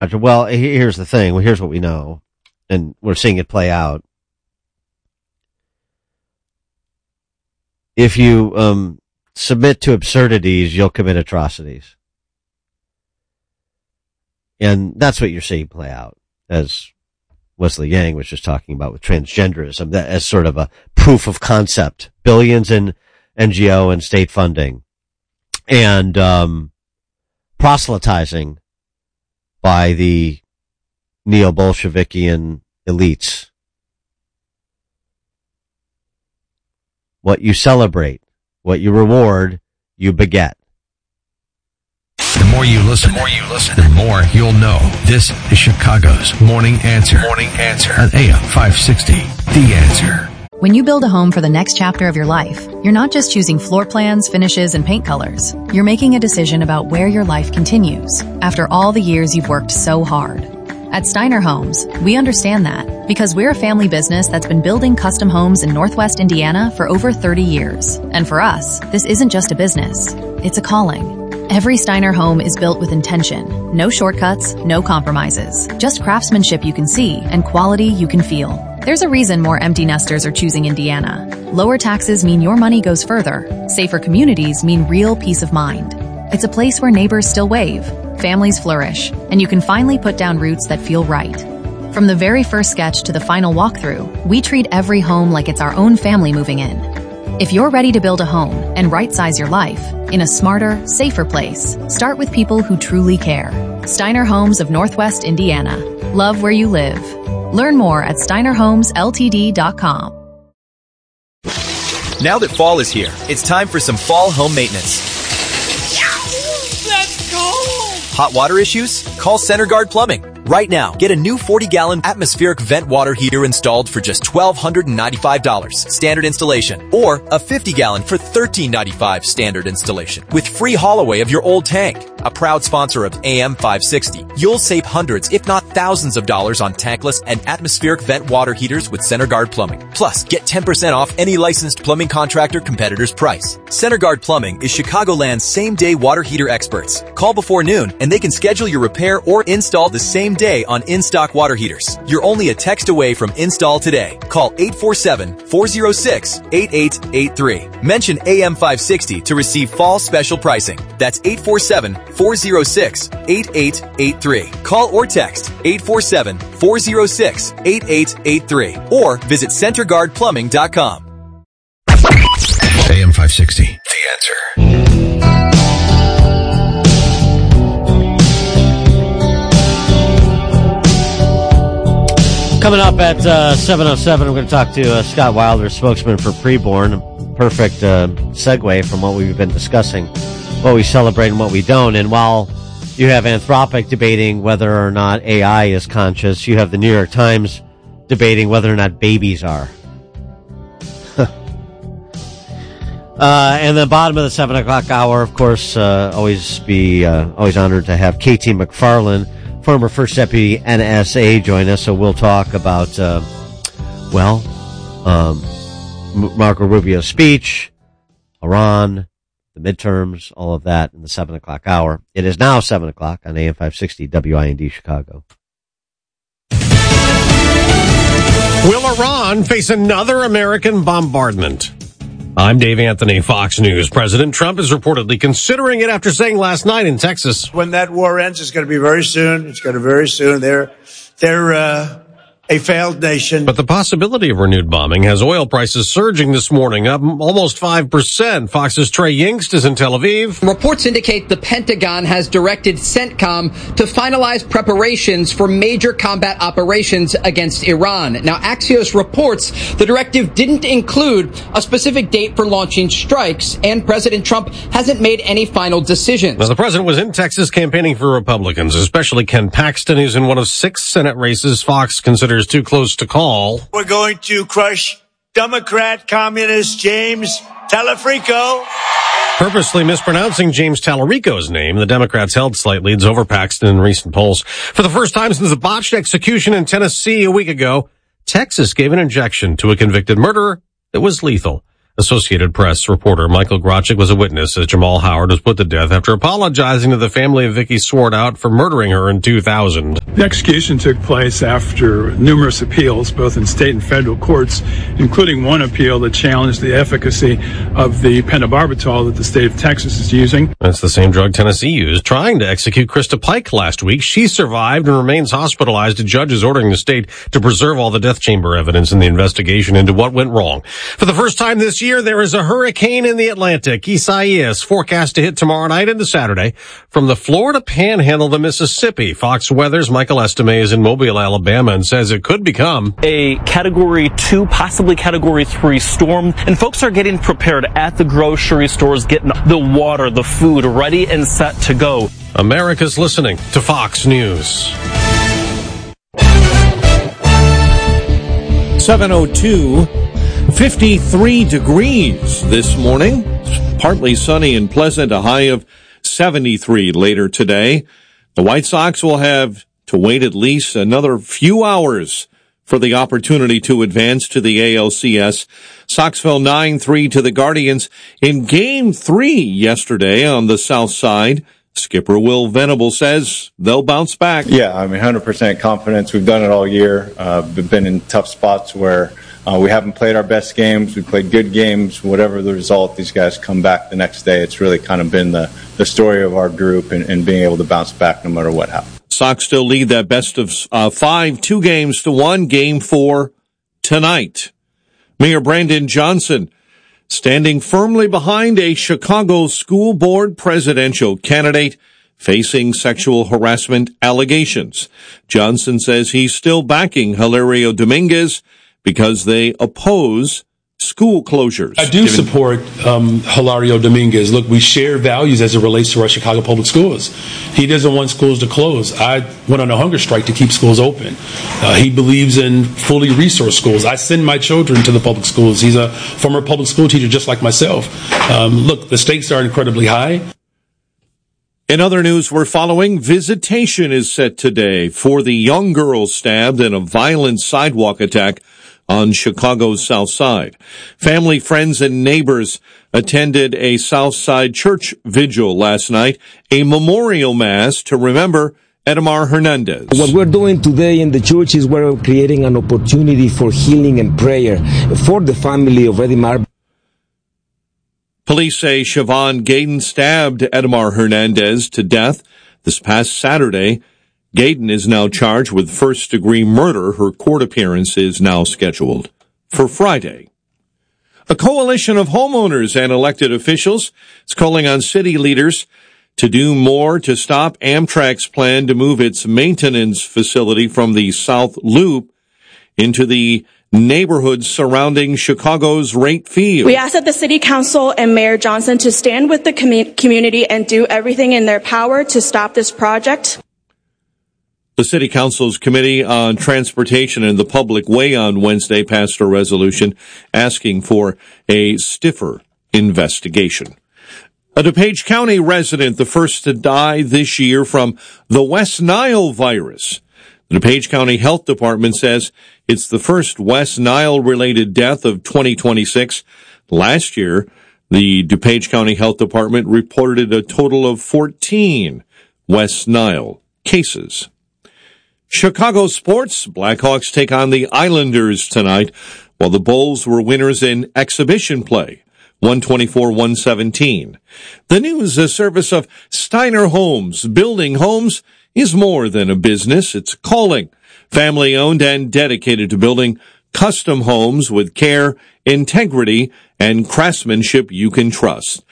Well, here's the thing. Well, here's what we know, and we're seeing it play out. If you submit to absurdities, you'll commit atrocities. And that's what you're seeing play out, as Wesley Yang was just talking about with transgenderism, that as sort of a proof of concept. Billions in NGO and state funding, and proselytizing by the neo-Bolshevikian elites. What you celebrate, what you reward, you beget. The more you listen, the more you'll know. This is Chicago's Morning Answer. Morning Answer on AM 560. The Answer. When you build a home for the next chapter of your life, you're not just choosing floor plans, finishes, and paint colors. You're making a decision about where your life continues after all the years you've worked so hard. At Steiner Homes, we understand that because we're a family business that's been building custom homes in Northwest Indiana for over 30 years. And for us, this isn't just a business, it's a calling. Every Steiner home is built with intention. No shortcuts, no compromises. Just craftsmanship you can see and quality you can feel. There's a reason more empty nesters are choosing Indiana. Lower taxes mean your money goes further. Safer communities mean real peace of mind. It's a place where neighbors still wave, families flourish, and you can finally put down roots that feel right. From the very first sketch to the final walkthrough, we treat every home like it's our own family moving in. If you're ready to build a home and right-size your life in a smarter, safer place, start with people who truly care. Steiner Homes of Northwest Indiana. Love where you live. Learn more at steinerhomesltd.com. Now that fall is here, it's time for some fall home maintenance. Let's go! Hot water issues? Call CenterGuard Plumbing. Right now, get a new 40-gallon atmospheric vent water heater installed for just $1,295 standard installation, or a 50-gallon for $1,395 standard installation with free haul away of your old tank. A proud sponsor of AM 560, you'll save hundreds, if not thousands of dollars on tankless and atmospheric vent water heaters with CenterGuard Plumbing. Plus, get 10% off any licensed plumbing contractor competitor's price. CenterGuard Plumbing is Chicagoland's same-day water heater experts. Call before noon and they can schedule your repair or install the same day on in-stock water heaters. You're only a text away from install today. Call 847-406-8883. Mention AM 560 to receive fall special pricing. That's 847-406-8883. Call or text 847-406-8883 or visit CenterGuardPlumbing.com. AM 560. The Answer. Coming up at 7:07, we're going to talk to Scott Wilder, spokesman for Preborn. Perfect segue from what we've been discussing, what we celebrate and what we don't. And while you have Anthropic debating whether or not AI is conscious, you have the New York Times debating whether or not babies are. And the bottom of the 7 o'clock hour, of course, always honored to have KT McFarland, former First Deputy NSA, join us. So we'll talk about, Marco Rubio's speech, Iran, the midterms, all of that in the 7 o'clock hour. It is now 7 o'clock on AM 560 WIND Chicago. Will Iran face another American bombardment? I'm Dave Anthony, Fox News. President Trump is reportedly considering it after saying last night in Texas, when that war ends, it's going to be very soon. It's going to be very soon. They're a failed nation. But the possibility of renewed bombing has oil prices surging this morning, up almost 5%. Fox's Trey Yingst is in Tel Aviv. Reports indicate the Pentagon has directed CENTCOM to finalize preparations for major combat operations against Iran. Now, Axios reports the directive didn't include a specific date for launching strikes, and President Trump hasn't made any final decisions. Now, the president was in Texas campaigning for Republicans, especially Ken Paxton, who's in one of 6 Senate races Fox considers too close to call. We're going to crush Democrat communist James Talarico. Purposely mispronouncing James Talarico's name, the Democrats held slight leads over Paxton in recent polls. For the first time since the botched execution in Tennessee a week ago, Texas gave an injection to a convicted murderer that was lethal. Associated Press reporter Michael Grochik was a witness as Jamal Howard was put to death after apologizing to the family of Vicky Swartout for murdering her in 2000. The execution took place after numerous appeals, both in state and federal courts, including one appeal that challenged the efficacy of the pentobarbital that the state of Texas is using. That's the same drug Tennessee used trying to execute Krista Pike last week. She survived and remains hospitalized. A judge is ordering the state to preserve all the death chamber evidence in the investigation into what went wrong. For the first time this year, there is a hurricane in the Atlantic. Isaias forecast to hit tomorrow night into Saturday from the Florida Panhandle to Mississippi. Fox Weather's Michael Estime is in Mobile, Alabama, and says it could become a Category 2, possibly Category 3 storm. And folks are getting prepared at the grocery stores, getting the water, the food ready and set to go. America's listening to Fox News. 7:02. 53 degrees this morning. It's partly sunny and pleasant, a high of 73 later today. The White Sox will have to wait at least another few hours for the opportunity to advance to the ALCS. Sox fell 9-3 to the Guardians in Game 3 yesterday on the South Side. Skipper Will Venable says they'll bounce back. Yeah, 100% confidence. We've done it all year. We've been in tough spots where we haven't played our best games. We played good games. Whatever the result, these guys come back the next day. It's really kind of been the story of our group and being able to bounce back no matter what happens. Sox still lead that best of 5, 2-1, Game 4 tonight. Mayor Brandon Johnson standing firmly behind a Chicago school board presidential candidate facing sexual harassment allegations. Johnson says he's still backing Hilario Dominguez because they oppose school closures. I do support Hilario Dominguez. Look, we share values as it relates to our Chicago public schools. He doesn't want schools to close. I went on a hunger strike to keep schools open. He believes in fully resourced schools. I send my children to the public schools. He's a former public school teacher just like myself. Look, the stakes are incredibly high. In other news we're following, visitation is set today for the young girl stabbed in a violent sidewalk attack on Chicago's South Side. Family, friends, and neighbors attended a South Side church vigil last night, a memorial mass to remember Edmar Hernandez. What we're doing today in the church is we're creating an opportunity for healing and prayer for the family of Edmar. Police say Siobhan Gayden stabbed Edmar Hernandez to death this past Saturday. Gayden is now charged with first-degree murder. Her court appearance is now scheduled for Friday. A coalition of homeowners and elected officials is calling on city leaders to do more to stop Amtrak's plan to move its maintenance facility from the South Loop into the neighborhoods surrounding Chicago's Rate Field. We ask that the City Council and Mayor Johnson to stand with the community and do everything in their power to stop this project. The City Council's Committee on Transportation and the Public Way on Wednesday passed a resolution asking for a stiffer investigation. A DuPage County resident, the first to die this year from the West Nile virus. The DuPage County Health Department says it's the first West Nile-related death of 2026. Last year, the DuPage County Health Department reported a total of 14 West Nile cases. Chicago sports, Blackhawks take on the Islanders tonight, while the Bulls were winners in exhibition play, 124-117. The news, a service of Steiner Homes. Building homes is more than a business, it's a calling. Family-owned and dedicated to building custom homes with care, integrity, and craftsmanship you can trust.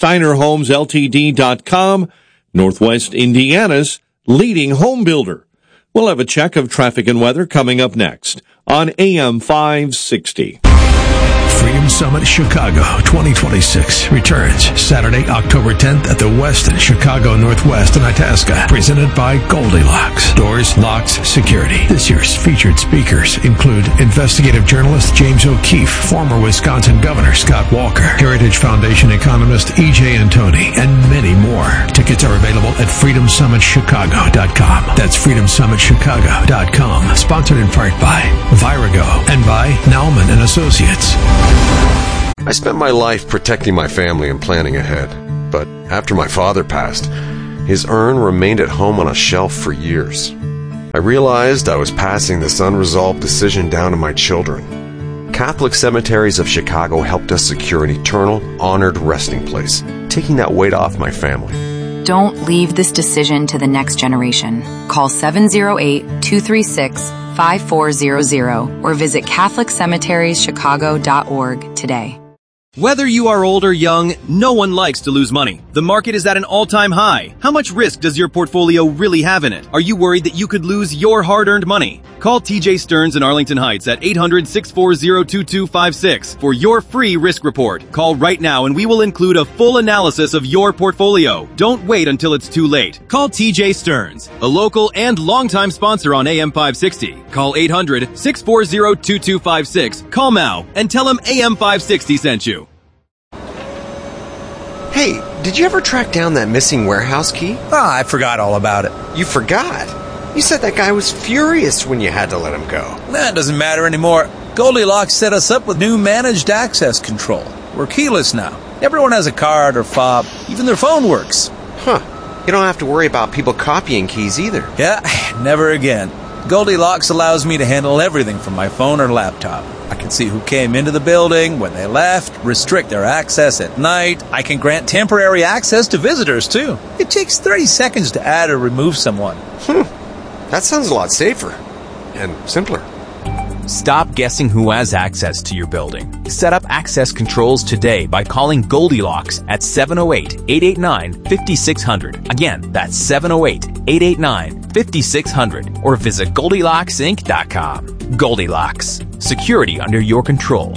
SteinerHomesLTD.com, Northwest Indiana's leading home builder. We'll have a check of traffic and weather coming up next on AM 560. Freedom Summit Chicago 2026 returns Saturday, October 10th at the Westin Chicago Northwest in Itasca. Presented by Goldilocks. Doors, locks, security. This year's featured speakers include investigative journalist James O'Keefe, former Wisconsin Governor Scott Walker, Heritage Foundation economist E.J. Antoni, and many more. Tickets are available at freedomsummitchicago.com. That's freedomsummitchicago.com. Sponsored in part by Virago and by Nauman and Associates. I spent my life protecting my family and planning ahead. But after my father passed, his urn remained at home on a shelf for years. I realized I was passing this unresolved decision down to my children. Catholic Cemeteries of Chicago helped us secure an eternal, honored resting place, taking that weight off my family. Don't leave this decision to the next generation. Call 708-236-5400 or visit CatholicCemeteriesChicago.org today. Whether you are old or young, no one likes to lose money. The market is at an all-time high. How much risk does your portfolio really have in it? Are you worried that you could lose your hard-earned money? Call TJ Stearns in Arlington Heights at 800-640-2256 for your free risk report. Call right now and we will include a full analysis of your portfolio. Don't wait until it's too late. Call TJ Stearns, a local and longtime sponsor on AM 560. Call 800-640-2256. Call now and tell him AM 560 sent you. Hey, did you ever track down that missing warehouse key? I forgot all about it. You forgot? You said that guy was furious when you had to let him go. That doesn't matter anymore. Goldilocks set us up with new managed access control. We're keyless now. Everyone has a card or fob. Even their phone works. Huh. You don't have to worry about people copying keys either. Yeah, never again. Goldilocks allows me to handle everything from my phone or laptop. I can see who came into the building, when they left, restrict their access at night. I can grant temporary access to visitors, too. It takes 30 seconds to add or remove someone. That sounds a lot safer and simpler. Stop guessing who has access to your building. Set up access controls today by calling Goldilocks at 708-889-5600. Again, that's 708-889-5600 or visit GoldilocksInc.com. Goldilocks. Security under your control.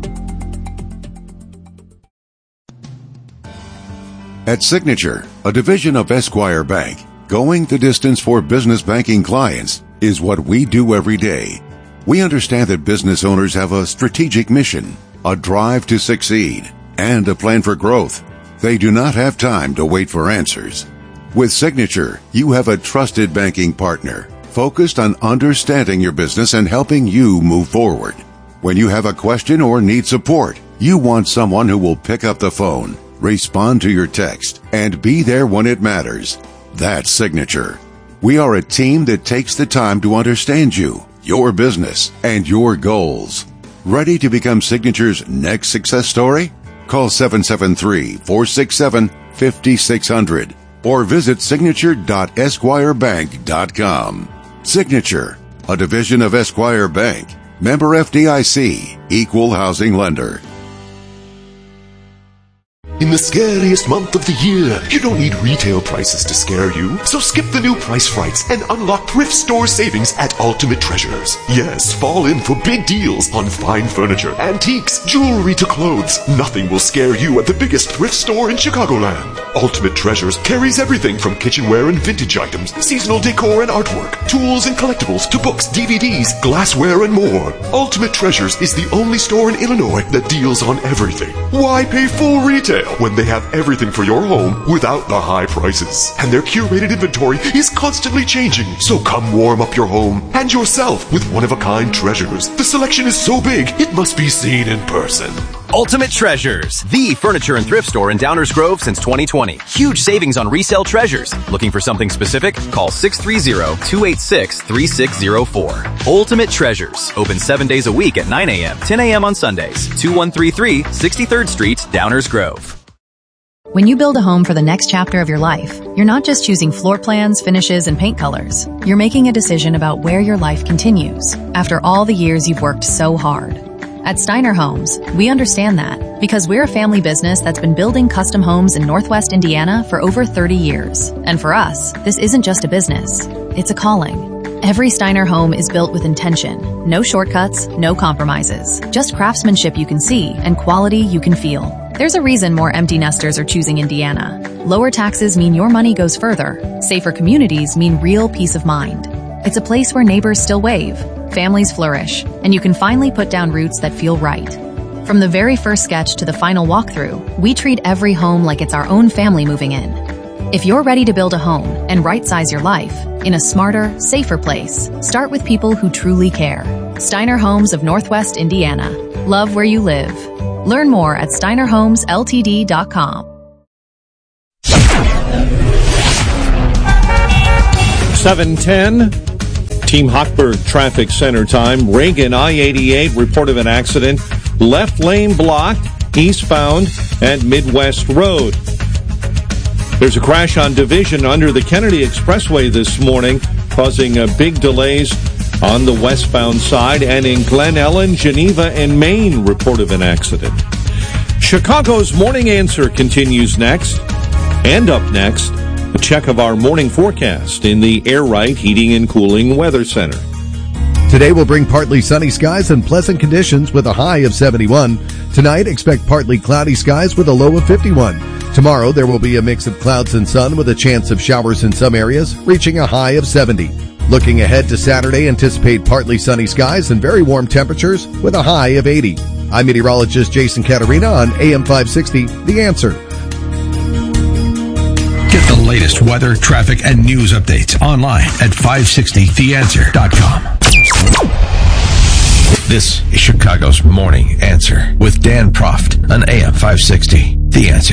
At Signature, a division of Esquire Bank, going the distance for business banking clients is what we do every day. We understand that business owners have a strategic mission, a drive to succeed, and a plan for growth. They do not have time to wait for answers. With Signature, you have a trusted banking partner focused on understanding your business and helping you move forward. When you have a question or need support, you want someone who will pick up the phone, respond to your text, and be there when it matters. That's Signature. We are a team that takes the time to understand you, your business, and your goals. Ready to become Signature's next success story? Call 773-467-5600 or visit signature.esquirebank.com. Signature, a division of Esquire Bank. Member FDIC, Equal Housing Lender. In the scariest month of the year, you don't need retail prices to scare you. So skip the new price frights and unlock thrift store savings at Ultimate Treasures. Yes, fall in for big deals on fine furniture, antiques, jewelry to clothes. Nothing will scare you at the biggest thrift store in Chicagoland. Ultimate Treasures carries everything from kitchenware and vintage items, seasonal decor and artwork, tools and collectibles, to books, DVDs, glassware, and more. Ultimate Treasures is the only store in Illinois that deals on everything. Why pay full retail when they have everything for your home without the high prices? And their curated inventory is constantly changing. So come warm up your home and yourself with one-of-a-kind treasures. The selection is so big, it must be seen in person. Ultimate Treasures, the furniture and thrift store in Downers Grove since 2020. Huge savings on resale treasures. Looking for something specific? Call 630-286-3604. Ultimate Treasures, open 7 days a week at 9 a.m., 10 a.m. on Sundays. 2133 63rd Street, Downers Grove. When you build a home for the next chapter of your life, you're not just choosing floor plans, finishes, and paint colors. You're making a decision about where your life continues after all the years you've worked so hard. At Steiner Homes, we understand that because we're a family business that's been building custom homes in Northwest Indiana for over 30 years. And for us, this isn't just a business, it's a calling. Every Steiner home is built with intention. No shortcuts, no compromises. Just craftsmanship you can see and quality you can feel. There's a reason more empty nesters are choosing Indiana. Lower taxes mean your money goes further. Safer communities mean real peace of mind. It's a place where neighbors still wave, families flourish, and you can finally put down roots that feel right. From the very first sketch to the final walkthrough, we treat every home like it's our own family moving in. If you're ready to build a home and right-size your life in a smarter, safer place, start with people who truly care. Steiner Homes of Northwest Indiana. Love where you live. Learn more at steinerhomesltd.com. 7:10. Team Hochberg Traffic Center time. Reagan I-88 report of an accident. Left lane blocked eastbound at Midwest Road. There's a crash on Division under the Kennedy Expressway this morning, causing big delays on the westbound side. And in Glen Ellen, Geneva, and Maine, report of an accident. Chicago's Morning Answer continues next. And up next, a check of our morning forecast in the Air Right Heating and Cooling Weather Center. Today will bring partly sunny skies and pleasant conditions with a high of 71. Tonight, expect partly cloudy skies with a low of 51. Tomorrow, there will be a mix of clouds and sun with a chance of showers in some areas, reaching a high of 70. Looking ahead to Saturday, anticipate partly sunny skies and very warm temperatures with a high of 80. I'm meteorologist Jason Caterina on AM 560, The Answer. Get the latest weather, traffic, and news updates online at 560theanswer.com. This is Chicago's Morning Answer with Dan Proft on AM 560, The Answer.